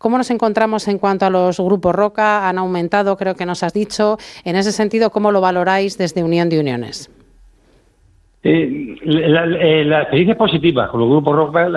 ¿Cómo nos encontramos en cuanto a los grupos Roca? ¿Han aumentado, creo que nos has dicho? En ese sentido, ¿cómo lo valoráis desde Unión de Uniones? La experiencia es positiva con los grupos Roca.